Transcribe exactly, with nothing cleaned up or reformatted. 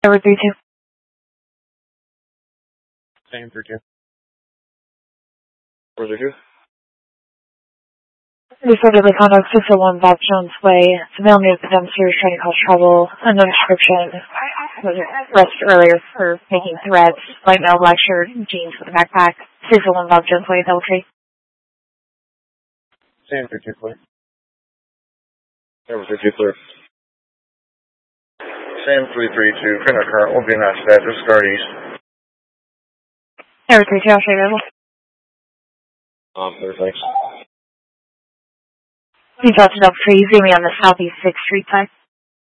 Number three two. Same three two. Where's it two? Disorderly conduct, six oh one Bob Jones Way. It's a male new pedestrian trying to cause trouble. Unknown description. Was arrested earlier for making threats. Light male, black shirt, jeans with a backpack. six oh one Bob Jones Way, Doubletree. Same three two clear. Number three two clear. Same three three two. Current current will be matched at discard east. Number three two, I'll show you available. Um, clear, thanks. You got to Doubletree, zoom me on the southeast sixth Street side.